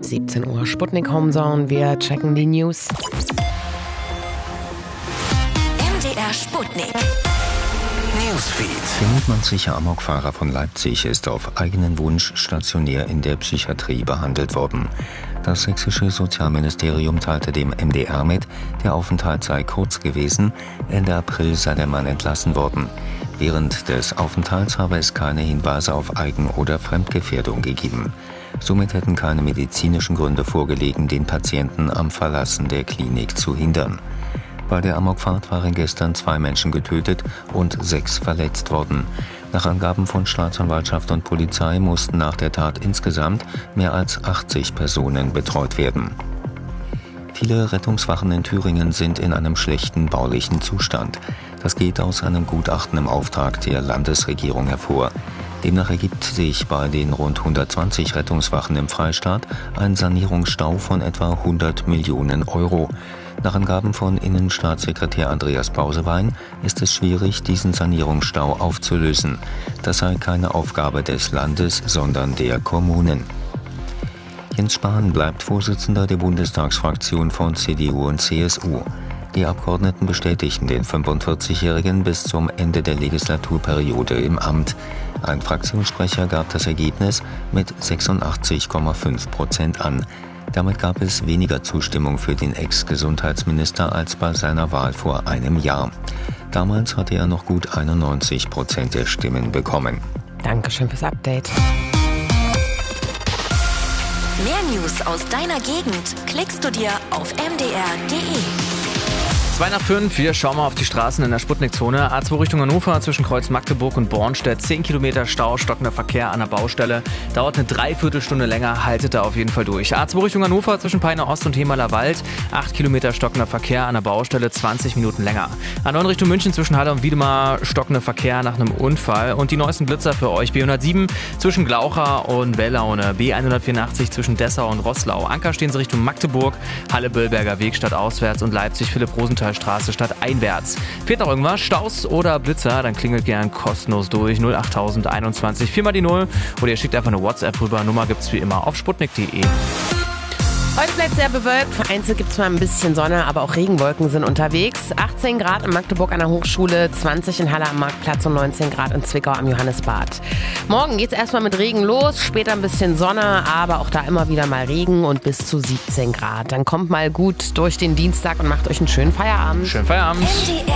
17 Uhr. Sputnik Homezone, wir checken die News. MDR Sputnik. Newsfeed. Der mutmaßliche Amokfahrer von Leipzig ist auf eigenen Wunsch stationär in der Psychiatrie behandelt worden. Das sächsische Sozialministerium teilte dem MDR mit, der Aufenthalt sei kurz gewesen, Ende April sei der Mann entlassen worden. Während des Aufenthalts habe es keine Hinweise auf Eigen- oder Fremdgefährdung gegeben. Somit hätten keine medizinischen Gründe vorgelegen, den Patienten am Verlassen der Klinik zu hindern. Bei der Amokfahrt waren gestern 2 Menschen getötet und 6 verletzt worden. Nach Angaben von Staatsanwaltschaft und Polizei mussten nach der Tat insgesamt mehr als 80 Personen betreut werden. Viele Rettungswachen in Thüringen sind in einem schlechten baulichen Zustand. Das geht aus einem Gutachten im Auftrag der Landesregierung hervor. Demnach ergibt sich bei den rund 120 Rettungswachen im Freistaat ein Sanierungsstau von etwa 100 Millionen Euro. Nach Angaben von Innenstaatssekretär Andreas Bausewein ist es schwierig, diesen Sanierungsstau aufzulösen. Das sei keine Aufgabe des Landes, sondern der Kommunen. Jens Spahn bleibt Vorsitzender der Bundestagsfraktion von CDU und CSU. Die Abgeordneten bestätigten den 45-Jährigen bis zum Ende der Legislaturperiode im Amt. Ein Fraktionssprecher gab das Ergebnis mit 86,5% an. Damit gab es weniger Zustimmung für den Ex-Gesundheitsminister als bei seiner Wahl vor einem Jahr. Damals hatte er noch gut 91% der Stimmen bekommen. Dankeschön fürs Update. Mehr News aus deiner Gegend klickst du dir auf mdr.de. 2 nach 5, wir schauen mal auf die Straßen in der Sputnik-Zone. A2 Richtung Hannover zwischen Kreuz Magdeburg und Bornstedt. 10 Kilometer Stau, stockender Verkehr an der Baustelle. Dauert eine Dreiviertelstunde länger, haltet da auf jeden Fall durch. A2 Richtung Hannover zwischen Peine Ost und Hemaler Wald. 8 Kilometer stockender Verkehr an der Baustelle, 20 Minuten länger. A9 Richtung München zwischen Halle und Wiedemar, stockender Verkehr nach einem Unfall. Und die neuesten Blitzer für euch. B107 zwischen Glaucha und Wellaune. B184 zwischen Dessau und Roßlau. Anker stehen sie Richtung Magdeburg. Halle-Billberger Weg statt auswärts und Leipzig Philipp-Rosenthal Straße statt einwärts. Fehlt noch irgendwas? Staus oder Blitzer? Dann klingelt gern kostenlos durch 08021 4 mal die 0 oder ihr schickt einfach eine WhatsApp rüber. Nummer gibt's wie immer auf sputnik.de. Heute bleibt sehr bewölkt. Vereinzelt gibt es mal ein bisschen Sonne, aber auch Regenwolken sind unterwegs. 18 Grad in Magdeburg an der Hochschule, 20 in Halle am Marktplatz und 19 Grad in Zwickau am Johannesbad. Morgen geht es erstmal mit Regen los, später ein bisschen Sonne, aber auch da immer wieder mal Regen und bis zu 17 Grad. Dann kommt mal gut durch den Dienstag und macht euch einen schönen Feierabend. Schönen Feierabend. MDR